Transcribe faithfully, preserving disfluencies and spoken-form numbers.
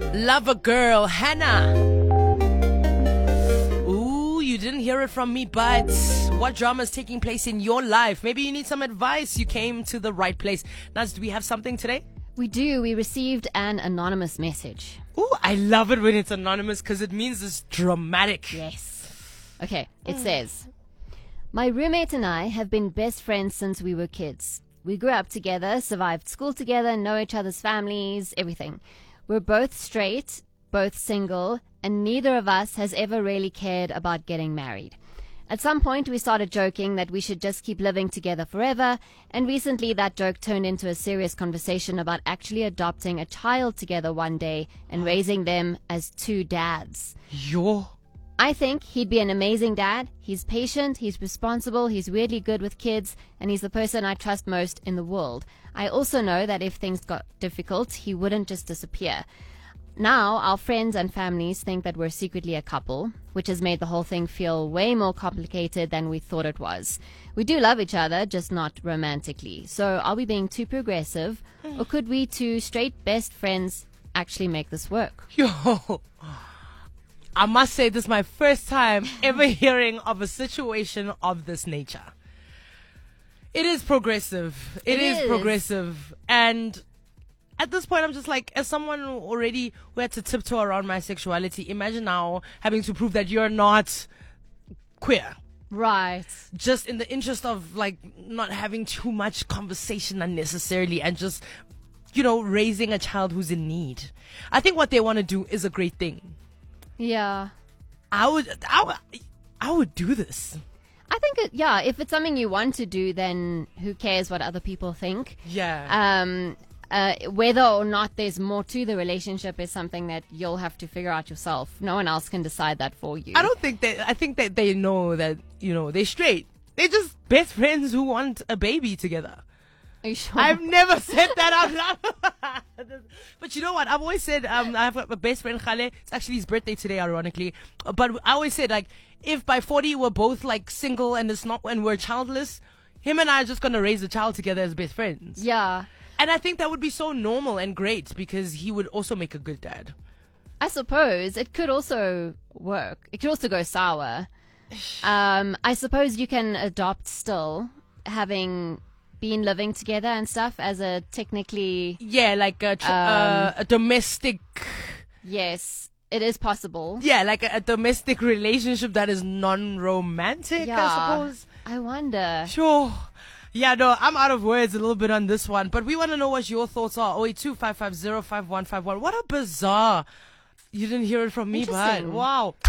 Lover Girl, Hannah. Ooh, you didn't hear it from me, but what drama is taking place in your life? Maybe you need some advice. You came to the right place. Naz, do we have something today? We do. We received an anonymous message. Ooh, I love it when it's anonymous because it means it's dramatic. Yes. Okay, it says, my roommate and I have been best friends since we were kids. We grew up together, survived school together, know each other's families, everything. We're both straight, both single, and neither of us has ever really cared about getting married. At some point, we started joking that we should just keep living together forever, and recently that joke turned into a serious conversation about actually adopting a child together one day and raising them as two dads. Yo. I think he'd be an amazing dad. He's patient, he's responsible, he's weirdly good with kids, and he's the person I trust most in the world. I also know that if things got difficult, he wouldn't just disappear. Now, our friends and families think that we're secretly a couple, which has made the whole thing feel way more complicated than we thought it was. We do love each other, just not romantically. So are we being too progressive, or could we two straight best friends actually make this work? Yo. I must say, this is my first time ever hearing of a situation of this nature. It is progressive. It, it is. is progressive. And at this point, I'm just like, as someone who already who had to tiptoe around my sexuality, imagine now having to prove that you're not queer. Right. Just in the interest of like not having too much conversation unnecessarily and just, you know, raising a child who's in need. I think what they want to do is a great thing. Yeah. I would, I would, I would do this. I think, it, yeah, if it's something you want to do, then who cares what other people think? Yeah. Um, uh, whether or not there's more to the relationship is something that you'll have to figure out yourself. No one else can decide that for you. I don't think that, I think that they know that, you know, they're straight. They're just best friends who want a baby together. Are you sure? I've never said that out loud. But you know what? I've always said, um, I have a best friend, Khale. It's actually his birthday today, ironically. But I always said, like, if by forty we're both, like, single and it's not, and we're childless, him and I are just going to raise a child together as best friends. Yeah. And I think that would be so normal and great because he would also make a good dad. I suppose it could also work. It could also go sour. Um, I suppose you can adopt still, having been living together and stuff as a technically... Yeah, like a, tr- um, uh, a domestic... Yes, it is possible. Yeah, like a, a domestic relationship that is non-romantic, Yeah, I suppose. I wonder. Sure. Yeah, no, I'm out of words a little bit on this one, but we want to know what your thoughts are. oh eight two, five five zero, five one five one. What a bizarre... You didn't hear it from me, but Interesting. wow.